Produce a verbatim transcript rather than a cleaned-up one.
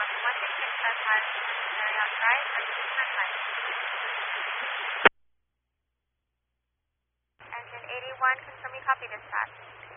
one six six five five, Marriott Drive, Vancouver, five. Engine eighty-one, confirm you copy dispatch.